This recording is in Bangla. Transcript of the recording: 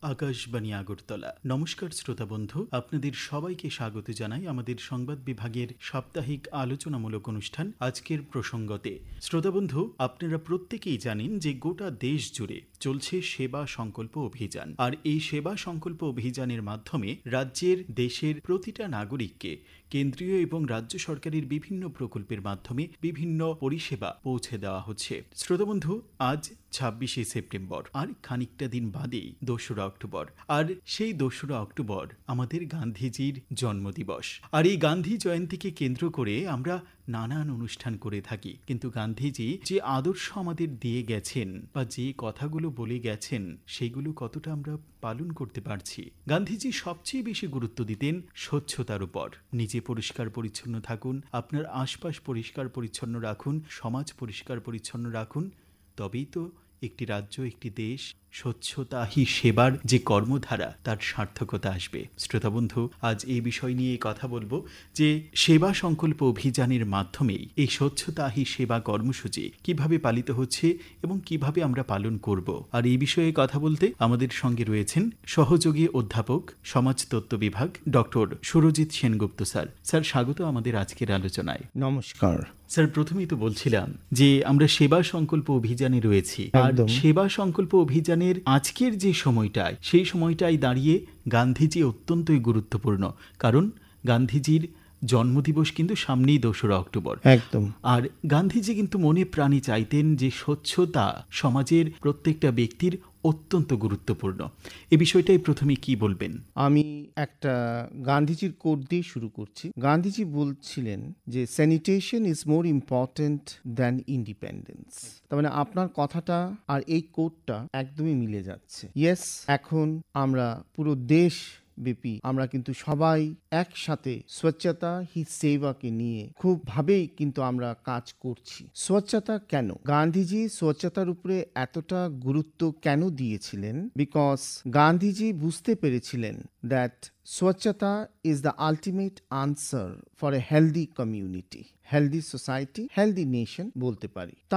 আকাশবাণী আগরতলা। নমস্কার শ্রোতা বন্ধু, আপনাদের সবাইকে স্বাগত জানাই আমাদের সংবাদ বিভাগের সাপ্তাহিক আলোচনামূলক অনুষ্ঠান আজকের প্রসঙ্গতে। শ্রোতা বন্ধু, আপনারা প্রত্যেকেই জানেন যে গোটা দেশ জুড়ে চলছে সেবা সংকল্প অভিযান। আর এই সেবা সংকল্প অভিযানের মাধ্যমে রাজ্যের দেশের প্রতিটা নাগরিককে কেন্দ্রীয় এবং রাজ্য সরকারের বিভিন্ন প্রকল্পের মাধ্যমে বিভিন্ন পরিষেবা পৌঁছে দেওয়া হচ্ছে। শ্রোতা বন্ধু, আজ ২৬শে সেপ্টেম্বর, আর খানিকটা দিন বাদেই ২রা অক্টোবর। আর সেই ২রা অক্টোবর আমাদের গান্ধীজির জন্মদিবস। আর এই গান্ধী জয়ন্তীকে কেন্দ্র করে আমরা নানান অনুষ্ঠান করে থাকি। কিন্তু গান্ধীজি যে আদর্শ আমাদের দিয়ে গেছেন বা যে কথাগুলো বলে গেছেন, সেগুলো কতটা আমরা পালন করতে পারছি? গান্ধীজি সবচেয়ে বেশি গুরুত্ব দিতেন স্বচ্ছতার উপর। নিজে পরিষ্কার পরিচ্ছন্ন থাকুন, আপনার আশপাশ পরিষ্কার পরিচ্ছন্ন রাখুন, সমাজ পরিষ্কার পরিচ্ছন্ন রাখুন, তবেই তো একটি রাজ্য, একটি দেশ স্বচ্ছতা হি সেবার যে কর্মধারা, তার সার্থকতা আসবে। শ্রোতা বন্ধু, আজ এই বিষয় নিয়ে কথা বলবো যে সেবা সংকল্প অভিযানের মাধ্যমেই এই স্বচ্ছতা হি সেবা কর্মসূচি কিভাবে পালিত হচ্ছে এবং কিভাবে আমরা পালন করব। আর এই বিষয়ে কথা বলতে আমাদের সঙ্গে রয়েছেন সহযোগী অধ্যাপক, সমাজতত্ত্ব বিভাগ, doctor Surajit Sengupta sir. Sir, স্বাগত আমাদের আজকের আলোচনায়। নমস্কার স্যার, প্রথমেই তো বলছিলাম যে আমরা সেবা সংকল্প অভিযানে রয়েছি। আর সেবা সংকল্প অভিযানের আজকের যে সময়টায়, সেই সময়টায় দাঁড়িয়ে গান্ধীজি অত্যন্তই গুরুত্বপূর্ণ, কারণ গান্ধীজির জন্মদিবস কিন্তু সামনেই ২রা অক্টোবর। একদম। আর গান্ধীজি কিন্তু মনে প্রাণে চাইতেন যে স্বচ্ছতা সমাজের প্রত্যেকটা ব্যক্তির অত্যন্ত গুরুত্বপূর্ণ। এই বিষয়টাই প্রথমে কি বলবেন? আমি একটা গান্ধীজির কোট দিয়ে শুরু করছি। গান্ধীজি বলছিলেন যে sanitation is more important than independence. তার মানে আপনার কথাটা আর এই কোটটা একদমই মিলে যাচ্ছে। ইয়েস, এখন আমরা পুরো দেশ ব্যাপী আমরা কিন্তু সবাই একসাথে স্বচ্ছতা হি সেবাকে নিয়ে খুব ভাবেই কিন্তু আমরা কাজ করছি। স্বচ্ছতা কেন? গান্ধীজি স্বচ্ছতার উপরে এতটা গুরুত্ব কেন দিয়েছিলেন? বিকজ গান্ধীজি বুঝতে পেরেছিলেন দ্যাট স্বচ্ছতা is the ultimate answer for a healthy community, healthy society, healthy nation বলতে পারি।